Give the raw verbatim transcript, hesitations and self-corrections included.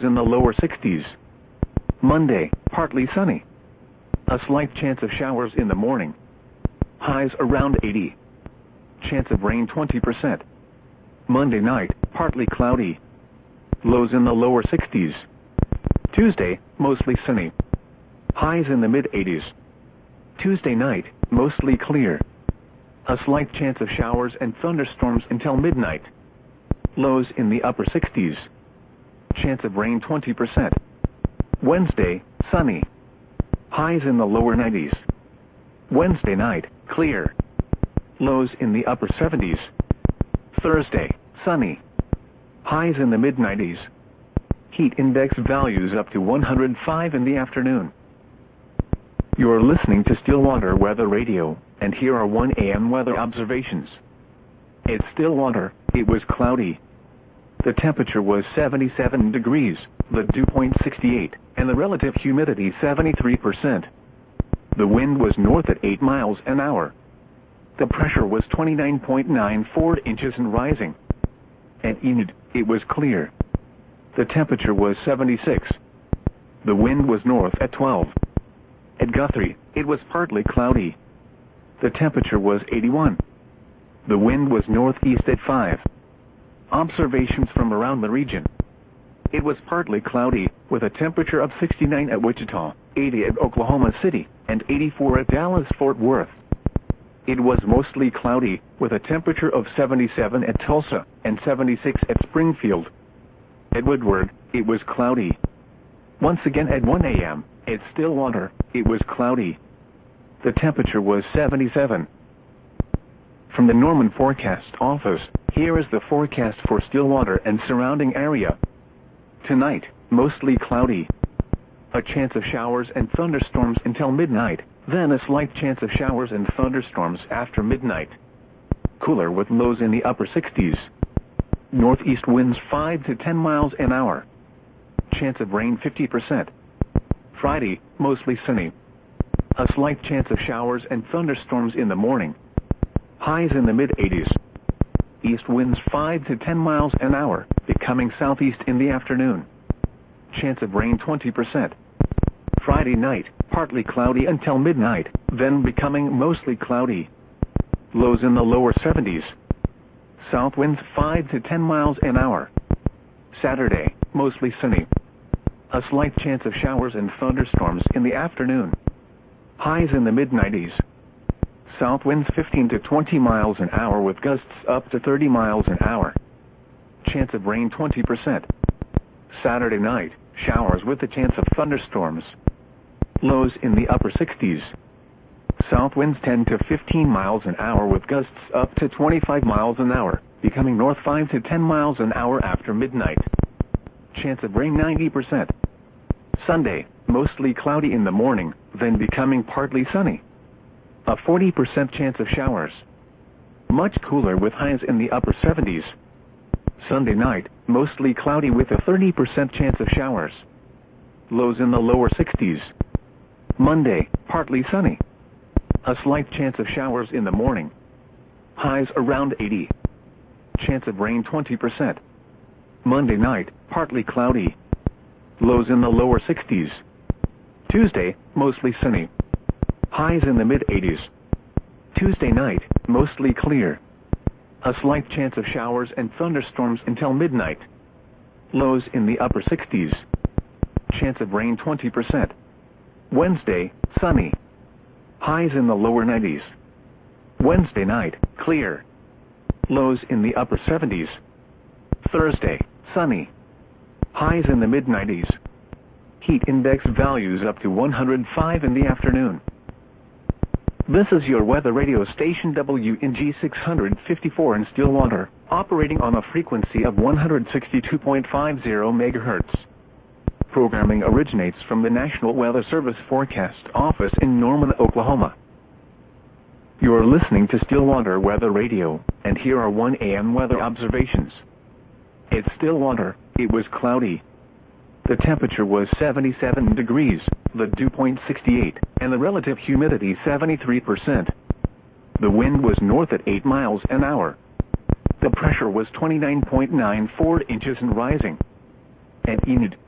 Lows in the lower sixties. Monday, partly sunny. A slight chance of showers in the morning. Highs around eighty. Chance of rain twenty percent. Monday night, partly cloudy. Lows in the lower sixties. Tuesday, mostly sunny. Highs in the mid eighties. Tuesday night, mostly clear. A slight chance of showers and thunderstorms until midnight. Lows in the upper sixties. Chance of rain twenty percent. Wednesday, sunny. Highs in the lower nineties. Wednesday night, clear. Lows in the upper seventies. Thursday, sunny. Highs in the mid nineties. Heat index values up to one hundred five in the afternoon. You're listening to Stillwater Weather Radio, and here are one A M weather observations. At Stillwater, it was cloudy. The temperature was seventy-seven degrees, the dew point sixty-eight, and the relative humidity seventy-three percent. The wind was north at eight miles an hour. The pressure was twenty-nine point nine four inches and rising. At Enid, it was clear. The temperature was seventy-six. The wind was north at twelve. At Guthrie, it was partly cloudy. The temperature was eighty-one. The wind was northeast at five. Observations from around the region. It was partly cloudy, with a temperature of sixty-nine at Wichita, eighty at Oklahoma City, and eighty-four at Dallas-Fort Worth. It was mostly cloudy, with a temperature of seventy-seven at Tulsa, and seventy-six at Springfield. At Woodward, it was cloudy. Once again at one A M, at Stillwater, it was cloudy. The temperature was seventy-seven. From the Norman Forecast Office, here is the forecast for Stillwater and surrounding area. Tonight, mostly cloudy. A chance of showers and thunderstorms until midnight, then a slight chance of showers and thunderstorms after midnight. Cooler with lows in the upper sixties. Northeast winds five to ten miles an hour. Chance of rain fifty percent. Friday, mostly sunny. A slight chance of showers and thunderstorms in the morning. Highs in the mid eighties. East winds five to ten miles an hour, becoming southeast in the afternoon. Chance of rain twenty percent. Friday night, partly cloudy until midnight, then becoming mostly cloudy. Lows in the lower seventies. South winds five to ten miles an hour. Saturday, mostly sunny. A slight chance of showers and thunderstorms in the afternoon. Highs in the mid nineties. South winds fifteen to twenty miles an hour with gusts up to thirty miles an hour. Chance of rain twenty percent. Saturday night, showers with a chance of thunderstorms. Lows in the upper sixties. South winds ten to fifteen miles an hour with gusts up to twenty-five miles an hour, becoming north five to ten miles an hour after midnight. Chance of rain ninety percent. Sunday, mostly cloudy in the morning, then becoming partly sunny. A forty percent chance of showers. Much cooler with highs in the upper seventies. Sunday night, mostly cloudy with a thirty percent chance of showers. Lows in the lower sixties. Monday, partly sunny. A slight chance of showers in the morning. Highs around eighty. Chance of rain twenty percent. Monday night, partly cloudy. Lows in the lower sixties. Tuesday, mostly sunny. Highs in the mid eighties. Tuesday night, mostly clear. A slight chance of showers and thunderstorms until midnight. Lows in the upper sixties. Chance of rain twenty percent. Wednesday, sunny. Highs in the lower nineties. Wednesday night, clear. Lows in the upper seventies. Thursday, sunny. Highs in the mid nineties. Heat index values up to one hundred five in the afternoon. This is your weather radio station W N G six fifty-four in Stillwater, operating on a frequency of one hundred sixty-two point five zero megahertz. Programming originates from the National Weather Service Forecast Office in Norman, Oklahoma. You are listening to Stillwater Weather Radio, and here are one A M weather observations. At Stillwater, it was cloudy. The temperature was seventy-seven degrees, the dew point sixty-eight, and the relative humidity seventy-three percent. The wind was north at eight miles an hour. The pressure was twenty-nine point nine four inches and rising. At Enid,